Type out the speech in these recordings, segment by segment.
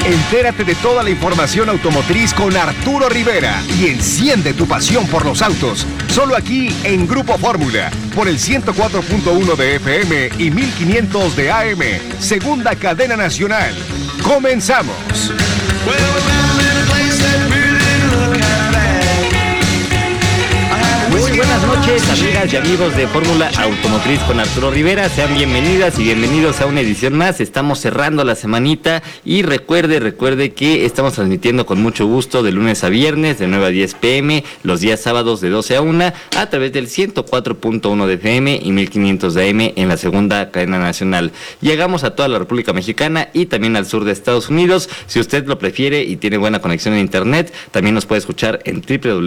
Entérate de toda la información automotriz con Arturo Rivera y enciende tu pasión por los autos. Solo aquí en Grupo Fórmula, por el 104.1 de FM y 1500 de AM, segunda cadena nacional. ¡Comenzamos! Muy buenas noches, amigas y amigos de Fórmula Automotriz con Arturo Rivera. Sean bienvenidas y bienvenidos a una edición más. Estamos cerrando la semanita y recuerde que estamos transmitiendo con mucho gusto de lunes a viernes de 9 a 10 pm, los días sábados de 12 a 1 a través del 104.1 de FM y 1500 de AM en la segunda cadena nacional. Llegamos a toda la República Mexicana y también al sur de Estados Unidos. Si usted lo prefiere y tiene buena conexión a internet, también nos puede escuchar en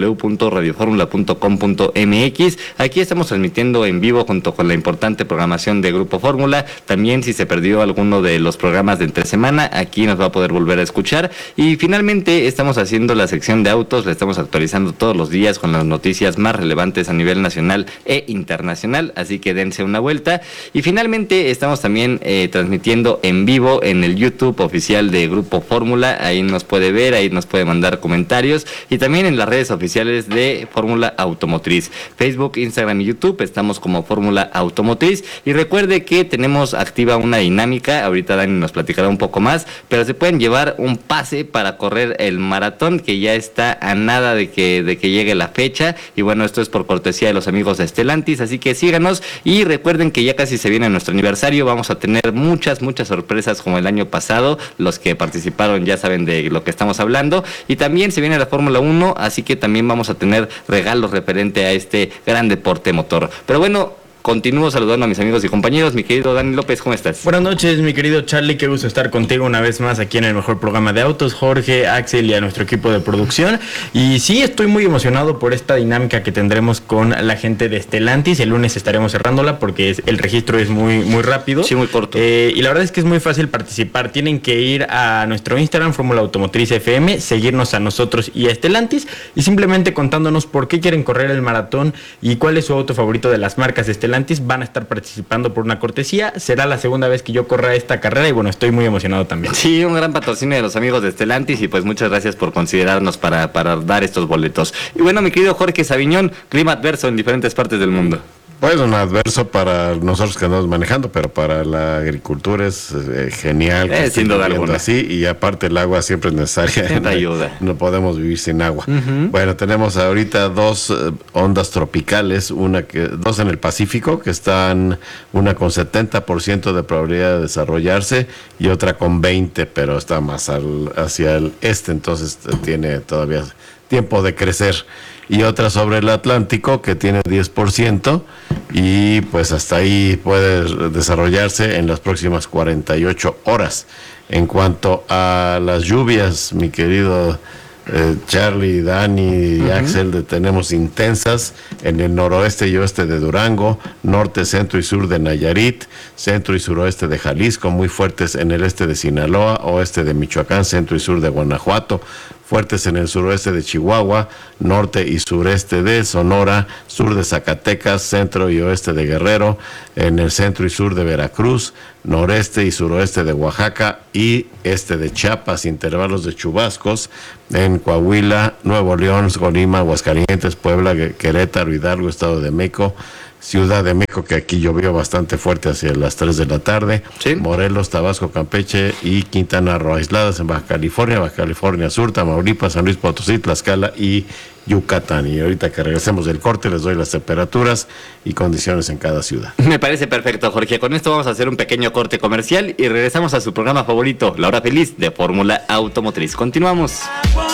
www.radioformula.com.mx. Aquí estamos transmitiendo en vivo junto con la importante programación de Grupo Fórmula. También si se perdió alguno de los programas de entre semana, aquí nos va a poder volver a escuchar. Y finalmente estamos haciendo la sección de autos, la estamos actualizando todos los días con las noticias más relevantes a nivel nacional e internacional, así que dense una vuelta. Y finalmente estamos también transmitiendo en vivo en el YouTube oficial de Grupo Fórmula. Ahí nos puede ver, ahí nos puede mandar comentarios, y también en las redes oficiales de Fórmula Automotriz, Facebook, Instagram y YouTube. Estamos como Fórmula Automotriz. Y recuerde que tenemos activa una dinámica. Ahorita Dani nos platicará un poco más, pero se pueden llevar un pase para correr el maratón, que ya está a nada de que llegue la fecha. Y bueno, esto es por cortesía de los amigos de Stellantis, así que síganos y recuerden que ya casi se viene nuestro aniversario. Vamos a tener muchas sorpresas como el año pasado. Los que participaron ya saben de lo que estamos hablando. Y también se viene la Fórmula 1, así que también vamos a tener regalos referente a este gran deporte motor. Pero bueno, continúo saludando a mis amigos y compañeros. Mi querido Dani López, ¿cómo estás? Buenas noches, mi querido Charlie, qué gusto estar contigo una vez más aquí en el mejor programa de autos. Jorge, Axel y a nuestro equipo de producción. Y sí, estoy muy emocionado por esta dinámica que tendremos con la gente de Stellantis. El lunes estaremos cerrándola porque el registro es muy rápido. Sí, muy corto. Y la verdad es que es muy fácil participar. Tienen que ir a nuestro Instagram, Fórmula Automotriz FM, seguirnos a nosotros y a Stellantis, y simplemente contándonos por qué quieren correr el maratón y cuál es su auto favorito de las marcas de Stellantis. Van a estar participando por una cortesía. Será la segunda vez que yo corra esta carrera y bueno, estoy muy emocionado también. Sí, un gran patrocinio de los amigos de Stellantis, y pues muchas gracias por considerarnos para dar estos boletos. Y bueno, mi querido Jorge Sabiñón, clima adverso en diferentes partes del mundo. Bueno, un adverso para nosotros que andamos manejando, pero para la agricultura es genial. Sin duda alguna. Así, y aparte el agua siempre es necesaria. Siempre ayuda. No podemos vivir sin agua. Uh-huh. Bueno, tenemos ahorita dos ondas tropicales, dos en el Pacífico, que están una con 70% de probabilidad de desarrollarse y otra con 20%, pero está más hacia el este, entonces tiene todavía tiempo de crecer. Y otra sobre el Atlántico que tiene 10%, y pues hasta ahí puede desarrollarse en las próximas 48 horas. En cuanto a las lluvias, mi querido Charlie, Dani y Axel, tenemos intensas en el noroeste y oeste de Durango, norte, centro y sur de Nayarit, centro y suroeste de Jalisco, muy fuertes en el este de Sinaloa, oeste de Michoacán, centro y sur de Guanajuato, fuertes en el suroeste de Chihuahua, norte y sureste de Sonora, sur de Zacatecas, centro y oeste de Guerrero, en el centro y sur de Veracruz, noreste y suroeste de Oaxaca y este de Chiapas, intervalos de chubascos en Coahuila, Nuevo León, Colima, Aguascalientes, Puebla, Querétaro, Hidalgo, Estado de México, Ciudad de México, que aquí llovió bastante fuerte hacia las 3 de la tarde, ¿sí? Morelos, Tabasco, Campeche y Quintana Roo, aisladas en Baja California Sur, Tamaulipas, San Luis Potosí, Tlaxcala y Yucatán. Y ahorita que regresemos del corte les doy las temperaturas y condiciones en cada ciudad. Me parece perfecto, Jorge. Con esto vamos a hacer un pequeño corte comercial y regresamos a su programa favorito, La Hora Feliz de Fórmula Automotriz. Continuamos.